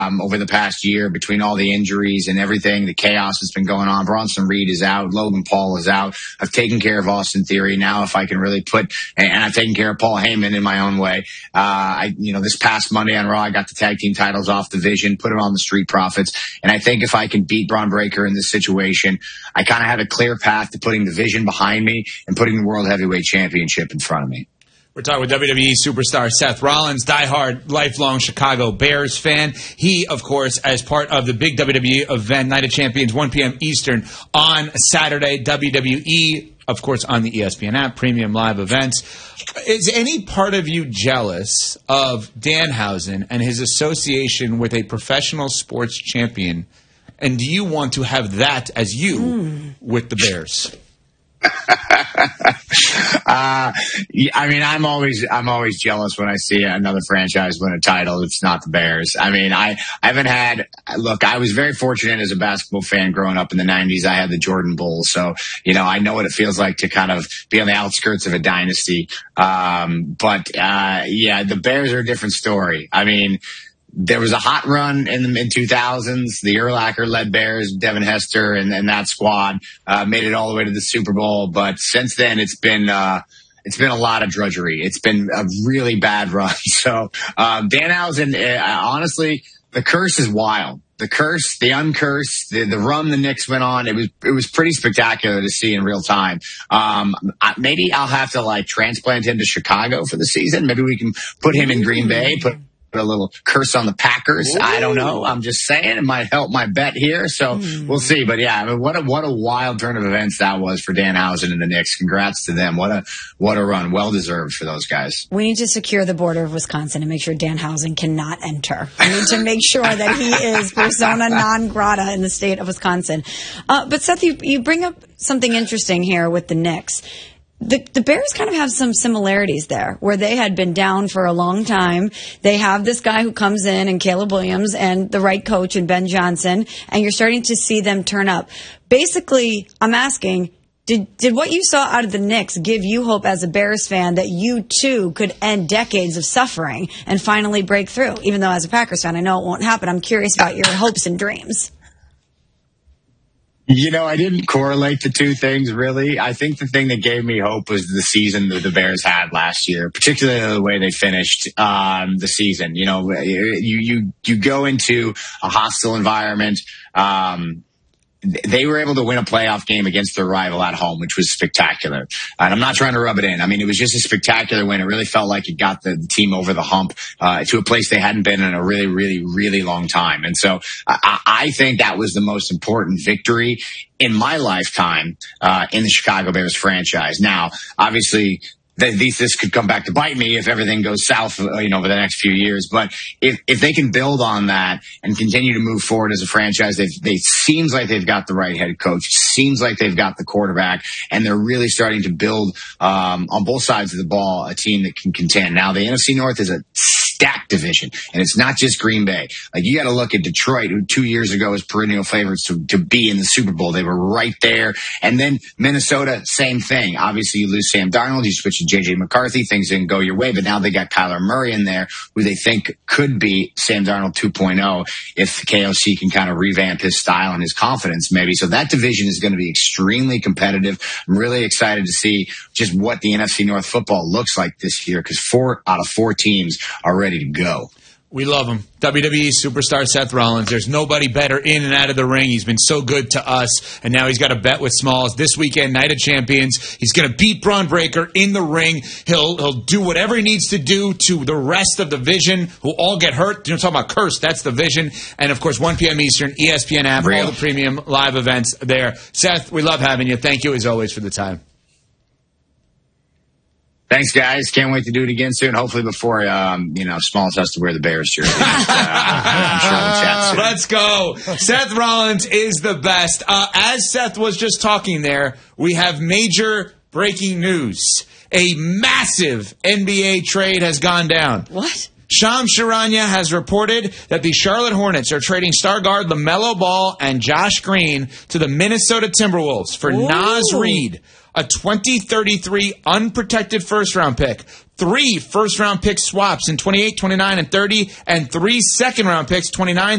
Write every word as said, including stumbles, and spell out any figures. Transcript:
Um, over the past year, between all the injuries and everything, the chaos that's been going on. Bronson Reed is out. Logan Paul is out. I've taken care of Austin Theory. Now, if I can really put, and, and I've taken care of Paul Heyman in my own way. Uh, I, you know, this past Monday on Raw, I got the tag team titles off the Vision, put it on the Street Profits. And I think if I can beat Braun Breaker in this situation, I kind of have a clear path to putting the Vision behind me and putting the World Heavyweight Championship in front of me. We're talking with W W E superstar Seth Rollins, diehard, lifelong Chicago Bears fan. He, of course, as part of the big W W E event, Night of Champions, one p.m. Eastern on Saturday. W W E, of course, on the E S P N app, premium live events. Is any part of you jealous of Danhausen and his association with a professional sports champion? And do you want to have that as you mm. with the Bears? uh, I mean, I'm always, I'm always jealous when I see another franchise win a title. It's not the Bears. I mean, I, I haven't had, look, I was very fortunate as a basketball fan growing up in the nineties. I had the Jordan Bulls. So, you know, I know what it feels like to kind of be on the outskirts of a dynasty. Um, but, uh, yeah, the Bears are a different story. I mean, there was a hot run in the mid two thousands. The Urlacher-led Bears, Devin Hester, and, and that squad uh, made it all the way to the Super Bowl. But since then, it's been uh, it's been a lot of drudgery. It's been a really bad run. So um, Danhausen, uh, honestly, the curse is wild. The curse, the uncurse, the, the run the Knicks went on, it was it was pretty spectacular to see in real time. Um, I, maybe I'll have to like transplant him to Chicago for the season. Maybe we can put him in Green Bay. Put a little curse on the Packers. Ooh. I don't know. I'm just saying it might help my bet here. So mm. we'll see. But yeah, I mean, what a, what a wild turn of events that was for Danhausen and the Knicks. Congrats to them. What a, what a run. Well deserved for those guys. We need to secure the border of Wisconsin and make sure Danhausen cannot enter. We need to make sure that he is persona non grata in the state of Wisconsin. Uh, but Seth, you, you bring up something interesting here with the Knicks. The, the Bears kind of have some similarities there, where they had been down for a long time. They have this guy who comes in, and Caleb Williams, and the right coach, and Ben Johnson, and you're starting to see them turn up. Basically, I'm asking, did did what you saw out of the Knicks give you hope as a Bears fan that you, too, could end decades of suffering and finally break through? Even though, as a Packers fan, I know it won't happen. I'm curious about your hopes and dreams. You know, I didn't correlate the two things, really. I think the thing that gave me hope was the season that the Bears had last year, particularly the way they finished um, the season. You know, you you you go into a hostile environment. Um, they were able to win a playoff game against their rival at home, which was spectacular. And I'm not trying to rub it in. I mean, it was just a spectacular win. It really felt like it got the team over the hump uh, to a place they hadn't been in a really, really, really long time. And so I, I think that was the most important victory in my lifetime uh, in the Chicago Bears franchise. Now, obviously, this could come back to bite me if everything goes south, you know, over the next few years. But if, if they can build on that and continue to move forward as a franchise, they they seems like they've got the right head coach, seems like they've got the quarterback, and they're really starting to build um, on both sides of the ball a team that can contend. Now, the N F C North is a stacked division, and it's not just Green Bay. Like, you got to look at Detroit, who two years ago was perennial favorites to, to be in the Super Bowl. They were right there. And then Minnesota, same thing. Obviously, you lose Sam Darnold, you switch to J J McCarthy, things didn't go your way, but now they got Kyler Murray in there, who they think could be Sam Darnold two point oh if K O C can kind of revamp his style and his confidence, maybe. So that division is going to be extremely competitive. I'm really excited to see just what the N F C North football looks like this year, because four out of four teams are ready to go. We love him. W W E superstar Seth Rollins. There's nobody better in and out of the ring. He's been so good to us, and now he's got a bet with Smalls this weekend, Night of Champions. He's going to beat Braun Breaker in the ring. He'll he'll do whatever he needs to do to the rest of the Vision, who all get hurt. You're talking about curse. That's the Vision. And, of course, one p.m. Eastern, E S P N app, Real. All the premium live events there. Seth, we love having you. Thank you, as always, for the time. Thanks, guys. Can't wait to do it again soon. Hopefully before, um, you know, Smalls has to wear the Bears jersey. uh, I'm sure we'll chat soon. Let's go. Seth Rollins is the best. Uh, as Seth was just talking there, we have major breaking news. A massive N B A trade has gone down. What? Shams Charania has reported that the Charlotte Hornets are trading star guard LaMelo Ball and Josh Green to the Minnesota Timberwolves for Ooh. Naz Reid, a twenty thirty-three unprotected first-round pick, three first-round pick swaps in twenty-eight, twenty-nine, and thirty, and three second-round picks, twenty-nine,